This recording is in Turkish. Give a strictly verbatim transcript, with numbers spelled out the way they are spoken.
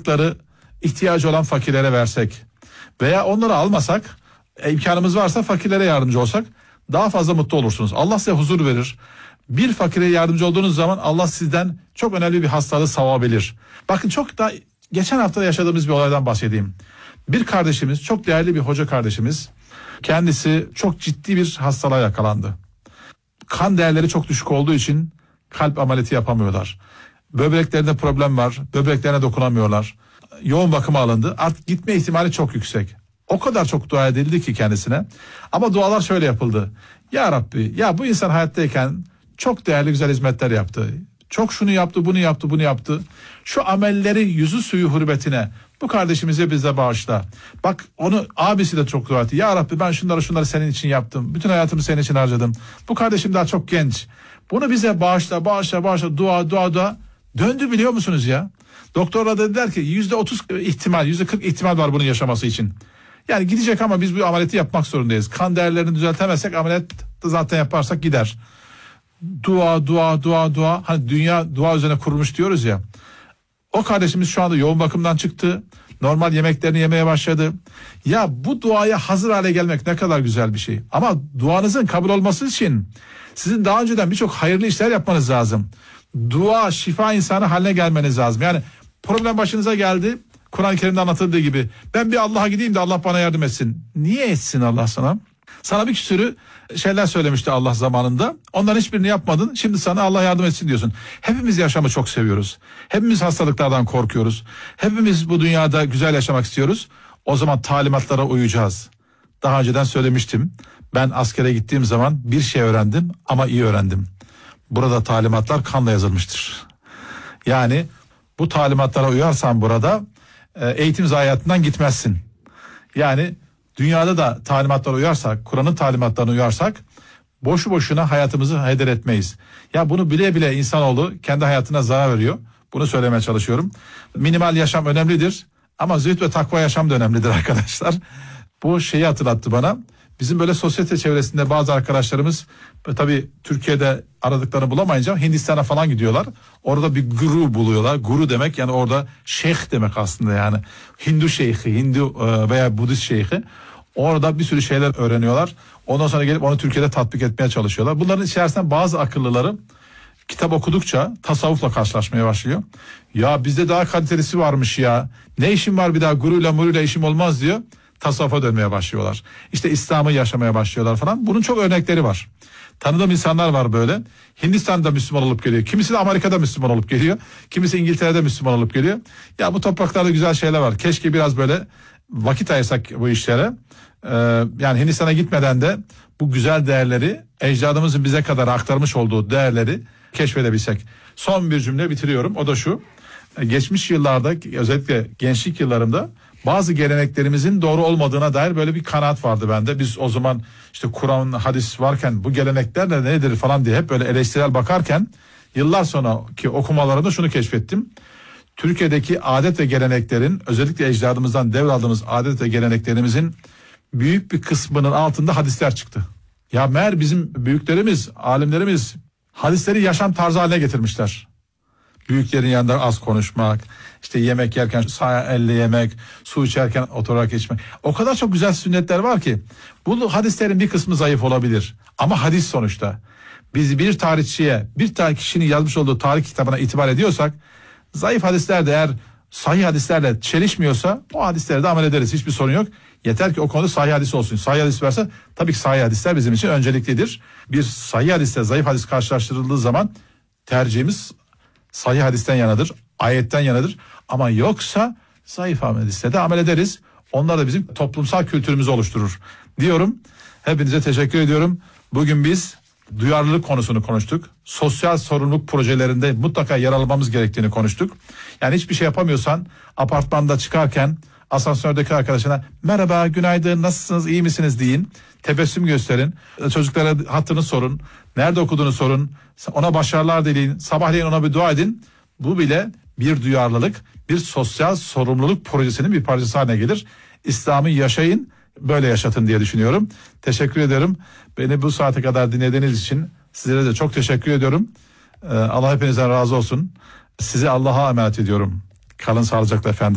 aldıkları ihtiyacı olan fakirlere versek veya onları almasak, imkanımız varsa fakirlere yardımcı olsak daha fazla mutlu olursunuz. Allah size huzur verir. Bir fakire yardımcı olduğunuz zaman Allah sizden çok önemli bir hastalığı savabilir. Bakın, çok da geçen hafta yaşadığımız bir olaydan bahsedeyim. Bir kardeşimiz, çok değerli bir hoca kardeşimiz, kendisi çok ciddi bir hastalığa yakalandı. Kan değerleri çok düşük olduğu için kalp ameliyatı yapamıyorlar. Böbreklerinde problem var, böbreklerine dokunamıyorlar. Yoğun bakıma alındı. Artık gitme ihtimali çok yüksek. O kadar çok dua edildi ki kendisine. Ama dualar şöyle yapıldı. Ya Rabbi, ya bu insan hayattayken çok değerli güzel hizmetler yaptı. Çok şunu yaptı, bunu yaptı, bunu yaptı. Şu amelleri yüzü suyu hürmetine bu kardeşimize bize bağışla. Bak, onu abisi de çok dua etti. Ya Rabbi, ben şunları şunları senin için yaptım. Bütün hayatımı senin için harcadım. Bu kardeşim daha çok genç. Bunu bize bağışla, bağışla, bağışla, dua, dua, dua. Döndü, biliyor musunuz ya? Doktorlar dediler ki yüzde otuz ihtimal, yüzde kırk ihtimal var bunun yaşaması için. Yani gidecek ama biz bu ameliyatı yapmak zorundayız. Kan değerlerini düzeltemezsek ameliyat zaten yaparsak gider. Dua, dua, dua, dua. Hani dünya dua üzerine kurulmuş diyoruz ya. O kardeşimiz şu anda yoğun bakımdan çıktı. Normal yemeklerini yemeye başladı. Ya bu duaya hazır hale gelmek ne kadar güzel bir şey. Ama duanızın kabul olması için sizin daha önceden birçok hayırlı işler yapmanız lazım. Dua şifa insanı haline gelmeniz lazım. Yani problem başınıza geldi. Kur'an-ı Kerim'de anlatıldığı gibi ben bir Allah'a gideyim de Allah bana yardım etsin. Niye etsin Allah sana? Sana bir sürü şeyler söylemişti Allah zamanında. Onların hiçbirini yapmadın. Şimdi sana Allah yardım etsin diyorsun. Hepimiz yaşamı çok seviyoruz. Hepimiz hastalıklardan korkuyoruz. Hepimiz bu dünyada güzel yaşamak istiyoruz. O zaman talimatlara uyacağız. Daha önceden söylemiştim. Ben askere gittiğim zaman bir şey öğrendim ama iyi öğrendim. Burada talimatlar kanla yazılmıştır. Yani bu talimatlara uyarsan burada eğitim zayiatından gitmezsin. Yani dünyada da talimatlara uyarsak, Kur'an'ın talimatlarına uyarsak boşu boşuna hayatımızı heder etmeyiz. Ya bunu bile bile insanoğlu kendi hayatına zarar veriyor. Bunu söylemeye çalışıyorum. Minimal yaşam önemlidir ama zühd ve takva yaşam da önemlidir arkadaşlar. Bu şeyi hatırlattı bana. Bizim böyle sosyete çevresinde bazı arkadaşlarımız tabii Türkiye'de aradıklarını bulamayınca Hindistan'a falan gidiyorlar. Orada bir guru buluyorlar. Guru demek yani orada şeyh demek aslında yani. Hindu şeyhi, Hindu veya Budist şeyhi. Orada bir sürü şeyler öğreniyorlar. Ondan sonra gelip onu Türkiye'de tatbik etmeye çalışıyorlar. Bunların içerisinden bazı akıllıları kitap okudukça tasavvufla karşılaşmaya başlıyor. Ya bizde daha kalitelisi varmış ya. Ne işim var bir daha guruyla muruyla işim olmaz diyor. Tasavvufa dönmeye başlıyorlar. İşte İslam'ı yaşamaya başlıyorlar falan. Bunun çok örnekleri var. Tanıdığım insanlar var böyle. Hindistan'da Müslüman olup geliyor. Kimisi de Amerika'da Müslüman olup geliyor. Kimisi İngiltere'de Müslüman olup geliyor. Ya bu topraklarda güzel şeyler var. Keşke biraz böyle vakit ayırsak bu işlere. Ee, yani Hindistan'a gitmeden de bu güzel değerleri, ecdadımızın bize kadar aktarmış olduğu değerleri keşfedebilsek. Son bir cümle bitiriyorum. O da şu. Geçmiş yıllarda, özellikle gençlik yıllarımda bazı geleneklerimizin doğru olmadığına dair böyle bir kanaat vardı bende. Biz o zaman işte Kur'an, hadis varken bu gelenekler de nedir falan diye hep böyle eleştirel bakarken yıllar sonraki okumalarımda şunu keşfettim. Türkiye'deki adet ve geleneklerin, özellikle ecdadımızdan devraldığımız adet ve geleneklerimizin büyük bir kısmının altında hadisler çıktı. Ya meğer bizim büyüklerimiz, alimlerimiz hadisleri yaşam tarzı haline getirmişler. Büyüklerin yanında az konuşmak, işte yemek yerken sağ elle yemek, su içerken oturarak içmek. O kadar çok güzel sünnetler var ki bu hadislerin bir kısmı zayıf olabilir. Ama hadis sonuçta. Biz bir tarihçiye, bir tane kişinin yazmış olduğu tarih kitabına itibar ediyorsak, zayıf hadisler de eğer sahih hadislerle çelişmiyorsa o hadislere de amel ederiz. Hiçbir sorun yok. Yeter ki o konuda sahih hadis olsun. Sahih hadis varsa tabii ki sahih hadisler bizim için önceliklidir. Bir sahih hadisle zayıf hadis karşılaştırıldığı zaman tercihimiz sahih hadisten yanadır, ayetten yanadır. Ama yoksa zayıf hadisle de amel ederiz. Onlar da bizim toplumsal kültürümüzü oluşturur diyorum. Hepinize teşekkür ediyorum. Bugün biz duyarlılık konusunu konuştuk. Sosyal sorumluluk projelerinde mutlaka yer almamız gerektiğini konuştuk. Yani hiçbir şey yapamıyorsan apartmanda çıkarken asansördeki arkadaşına merhaba, günaydın, nasılsınız, iyi misiniz deyin. Tebessüm gösterin. Çocuklara hattını sorun. Nerede okuduğunu sorun. Ona başarılar dileyin. Sabahleyin ona bir dua edin. Bu bile bir duyarlılık, bir sosyal sorumluluk projesinin bir parçası haline gelir. İslam'ı yaşayın, böyle yaşatın diye düşünüyorum. Teşekkür ederim. Beni bu saate kadar dinlediğiniz için sizlere de çok teşekkür ediyorum. Ee, Allah hepinizden razı olsun. Sizi Allah'a emanet ediyorum. Kalın sağlıcakla efendim.